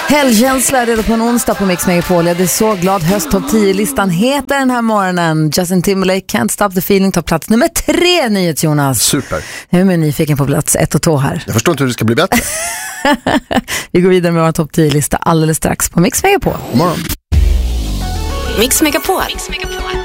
Helgkänsla redan på en onsdag på Mix Megapol. Jag är så glad. Hösttopp 10-listan heter den här morgonen. Justin Timberlake, Can't Stop the Feeling, tar plats nummer 3, NyhetsJonas. Super. Nu är jag nyfiken på plats 1 och 2 här. Jag förstår inte hur det ska bli bättre. Vi går vidare med vår topp 10-lista alldeles strax på Mix Megapol. God morgon. Mix Megapol.